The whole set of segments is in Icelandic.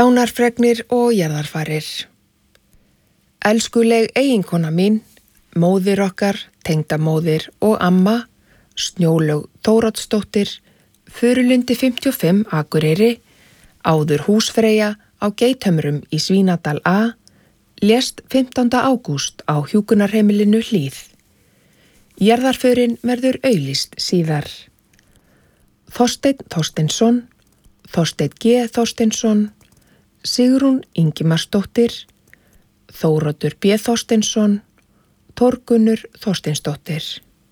Dánarfregnir og jarðarfarir. Elskuleg eiginkona mín, móðir okkar, tengdamóðir og amma, Snjólaug Þóroddsdóttir, Furulundi 55 Akureyri, áður húsfreyja á Geithömrum í Svínadal A, lést 15. ágúst á hjúkrunarheimilinu Hlíð. Jarðarförin verður auglýst síðar. Þorsteinn Þorsteinsson, Þorsteinn G. Þorsteinsson, Sigrún Ingimarsdóttir, Þóroddur B. Þorsteinsson, Þórgunnur Þorsteinsdóttir.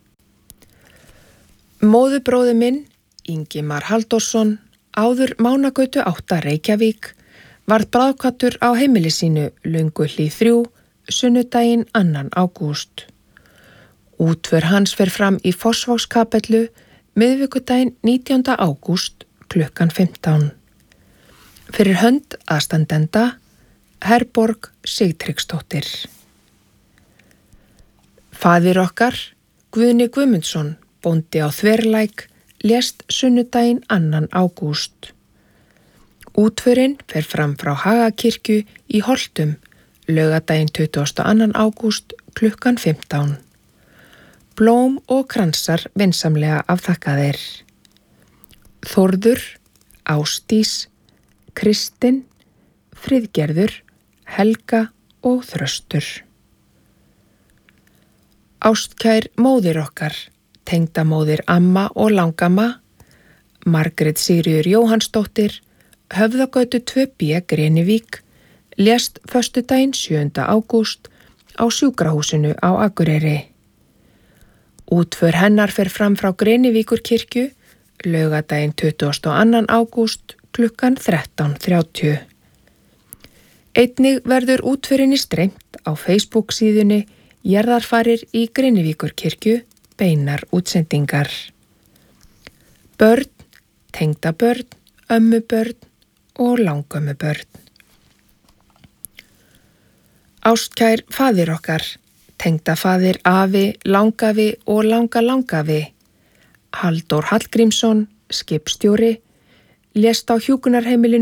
Móðurbróðir minn, Ingimar Halldórsson, áður Mánagötu 8 Reykjavík, varð bráðkvaddur á heimili sínu Lönguhlíð 3, sunnudaginn 2. ágúst. Útför hans fer fram í Fossvogskapellu miðvikudaginn 19. ágúst klukkan 15. Fyrir hönd aðstandenda, Herborg Sigtryggsdóttir. Faðir okkar, Guðni Guðmundsson, bóndi á Þverlæk, lést sunnudaginn 2. ágúst. Útförin fer fram frá Hagakirkju í Holtum, laugardaginn 22. ágúst klukkan 15. Blóm og kransar vinsamlega afþakkaðir. Þórður, Ásdís, Kristinn, Friðgerður, Helga og Þröstur. Ástkær móðir okkar, tengdamóðir amma og langamma, Margrét Sigríður Jóhannsdóttir, Höfðagötu 2B Grenivík, lést föstudaginn 7. ágúst á sjúkrahúsinu á Akureyri. Útför hennar fer fram frá Grenivíkurkirkju, laugardaginn 22. ágúst klukkan 13:30. Einnig verður útförinni streymt á Facebook síðunni Jarðarfarir í Grenivíkurkirkju, beinar útsendingar. Börn, tengdabörn, ömmubörn og langömmubörn. Ástkær faðir okkar, tengdafaðir afi, langafi og langalangafi, Halldór Hallgrímsson, skipstjóri, lést á hjúkrunarheimilinu